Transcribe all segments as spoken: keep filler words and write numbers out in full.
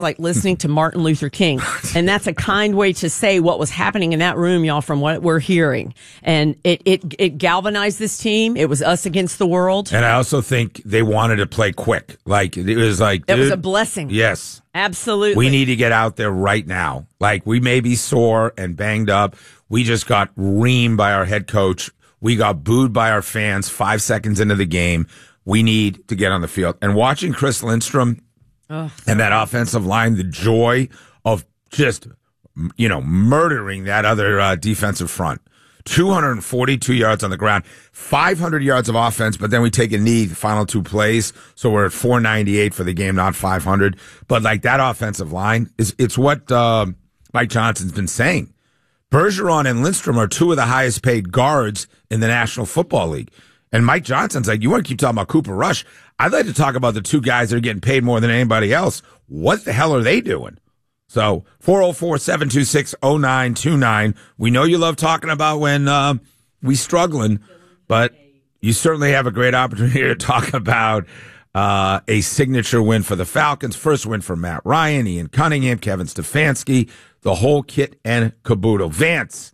like listening to Martin Luther King. And that's a kind way to say what was happening in that room, y'all, from what we're hearing. And it, it, it galvanized this team. It was us against the world. And I also think they wanted to play quick. Like, it was like, it dude, was a blessing. Yes. Absolutely. We need to get out there right now. Like, we may be sore and banged up. We just got reamed by our head coach. We got booed by our fans five seconds into the game. We need to get on the field. And watching Chris Lindstrom, oh, and that offensive line, the joy of just, you know, murdering that other uh, defensive front. two hundred forty-two yards on the ground, five hundred yards of offense, but then we take a knee the final two plays, so we're at four ninety-eight for the game, not five hundred. But, like, that offensive line, is it's what uh, Mike Johnson's been saying. Bergeron and Lindstrom are two of the highest paid guards in the National Football League. And Mike Johnson's like, you want to keep talking about Cooper Rush? I'd like to talk about the two guys that are getting paid more than anybody else. What the hell are they doing? So, four oh four, seven two six, oh nine two nine. We know you love talking about when uh, we struggling, but you certainly have a great opportunity to talk about uh, a signature win for the Falcons. First win for Matt Ryan, Ian Cunningham, Kevin Stefanski, the whole kit and caboodle. Vance,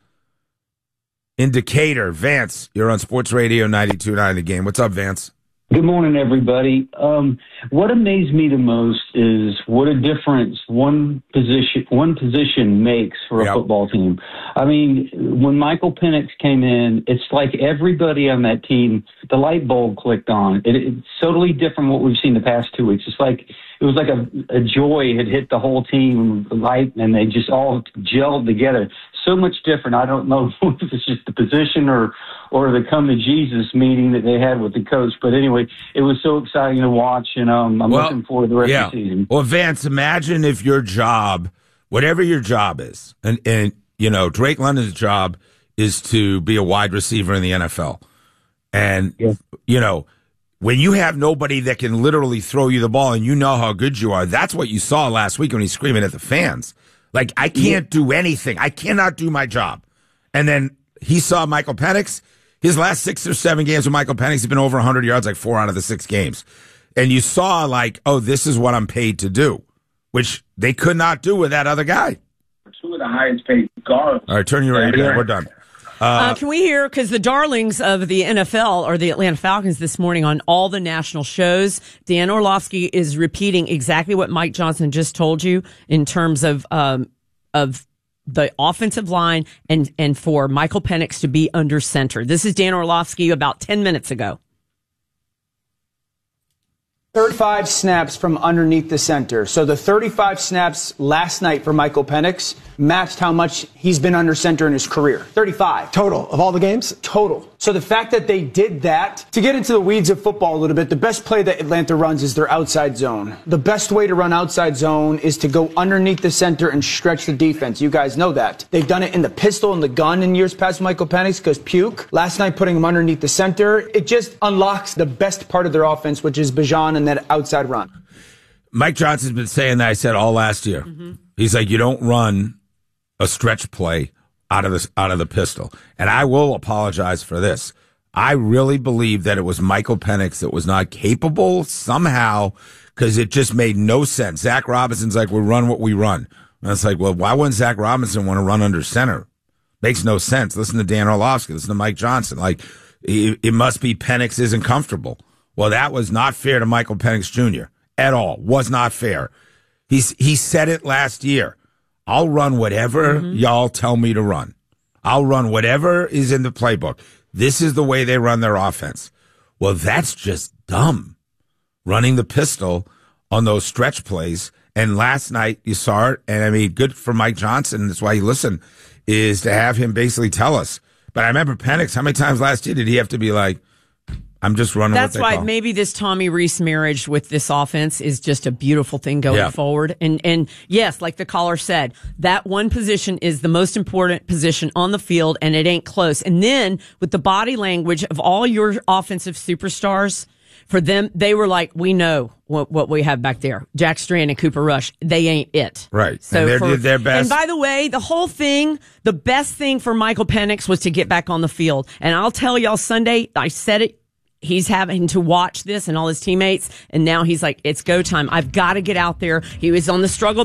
in Decatur. Vance, you're on Sports Radio ninety-two point nine The Game. What's up, Vance? Good morning, everybody. Um, what amazed me the most is what a difference one position one position makes for a yep. football team. I mean, when Michael Penix came in, it's like everybody on that team, the light bulb clicked on. It, it's totally different from what we've seen the past two weeks. It's like it was like a, a joy had hit the whole team, light, and they just all gelled together. So much different. I don't know if it's just the position or or the come to Jesus meeting that they had with the coach. But anyway, it was so exciting to watch, and um, I'm well, looking forward to the rest yeah. of the season. Well, Vance, imagine if your job, whatever your job is, and, and you know, Drake London's job is to be a wide receiver in the N F L. And, yeah. you know, when you have nobody that can literally throw you the ball and you know how good you are, that's what you saw last week when he's screaming at the fans. Like, I can't yeah. do anything. I cannot do my job. And then he saw Michael Penix. His last six or seven games with Michael Penix have been over one hundred yards, like four out of the six games. And you saw, like, oh, this is what I'm paid to do, which they could not do with that other guy. Two of the highest paid guards. All right, turn your radio down. We're done. Uh, uh, can we hear, because the darlings of the N F L are the Atlanta Falcons this morning on all the national shows. Dan Orlovsky is repeating exactly what Mike Johnson just told you in terms of um, of the offensive line and, and for Michael Penix to be under center. This is Dan Orlovsky about ten minutes ago. thirty-five snaps from underneath the center. So the thirty-five snaps last night for Michael Penix matched how much he's been under center in his career. thirty-five. Total of all the games? Total. So the fact that they did that, to get into the weeds of football a little bit, the best play that Atlanta runs is their outside zone. The best way to run outside zone is to go underneath the center and stretch the defense. You guys know that. They've done it in the pistol and the gun in years past with Michael Penix because Puke, last night putting him underneath the center, it just unlocks the best part of their offense, which is Bijan and that outside run. Mike Johnson's been saying that, I said, all last year. Mm-hmm. He's like, you don't run a stretch play out of the, out of the pistol. And I will apologize for this. I really believe that it was Michael Penix that was not capable somehow because it just made no sense. Zach Robinson's like, we run what we run. And it's like, well, why wouldn't Zach Robinson want to run under center? Makes no sense. Listen to Dan Orlovsky. Listen to Mike Johnson. Like, it, it must be Penix isn't comfortable. Well, that was not fair to Michael Penix Junior at all. Was not fair. He's, he said it last year. I'll run whatever mm-hmm. y'all tell me to run. I'll run whatever is in the playbook. This is the way they run their offense. Well, that's just dumb. Running the pistol on those stretch plays. And last night you saw it. And I mean, good for Mike Johnson. That's why you listen, is to have him basically tell us. But I remember Penix, how many times last year did he have to be like, I'm just running. That's what they why call. Maybe this Tommy Reese marriage with this offense is just a beautiful thing going yeah. forward. And and yes, like the caller said, that one position is the most important position on the field, and it ain't close. And then with the body language of all your offensive superstars, for them, they were like, we know what, what we have back there. Jack Strand and Cooper Rush, they ain't it. Right. So and they for, did their best. And by the way, the whole thing, the best thing for Michael Penix was to get back on the field. And I'll tell y'all Sunday, I said it, he's having to watch this and all his teammates, and now he's like, it's go time. I've got to get out there. He was on the struggle